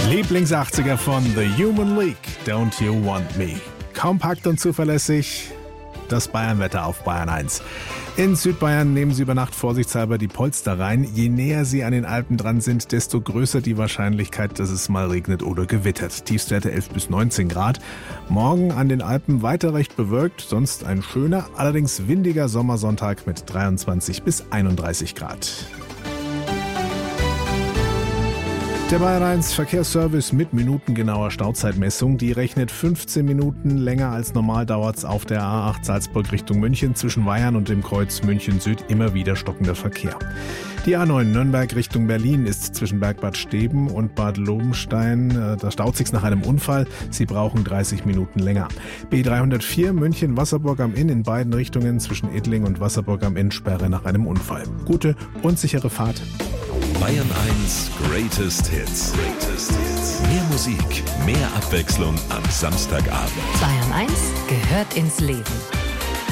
Lieblings-80er von The Human League, Don't You Want Me. Kompakt und zuverlässig, das Bayernwetter auf Bayern 1. In Südbayern nehmen Sie über Nacht vorsichtshalber die Polster rein. Je näher Sie an den Alpen dran sind, desto größer die Wahrscheinlichkeit, dass es mal regnet oder gewittert. Tiefstwerte 11 bis 19 Grad. Morgen an den Alpen weiter recht bewölkt, sonst ein schöner, allerdings windiger Sommersonntag mit 23 bis 31 Grad. Der Bayern 1 Verkehrsservice mit minutengenauer Stauzeitmessung, die rechnet 15 Minuten länger als normal dauert's auf der A8 Salzburg Richtung München zwischen Weyern und dem Kreuz München Süd immer wieder stockender Verkehr. Die A9 Nürnberg Richtung Berlin ist zwischen Bergbad Steben und Bad Lobenstein, da staut sich's nach einem Unfall. Sie brauchen 30 Minuten länger. B304 München Wasserburg am Inn in beiden Richtungen zwischen Edling und Wasserburg am Inn Sperre nach einem Unfall. Gute und sichere Fahrt. Bayern 1 Greatest Hits. Mehr Musik, mehr Abwechslung am Samstagabend. Bayern 1 gehört ins Leben.